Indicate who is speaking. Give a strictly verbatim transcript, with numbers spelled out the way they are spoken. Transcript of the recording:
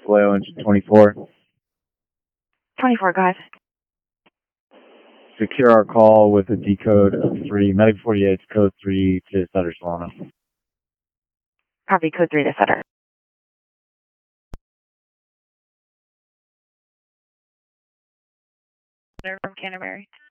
Speaker 1: Vallejo, engine twenty-four.
Speaker 2: twenty-four, go ahead.
Speaker 1: Secure our call with a decode of three, Medic forty-eight, code three to Sutter Solano.
Speaker 2: Copy, code three to Sutter. Sutter from Canterbury.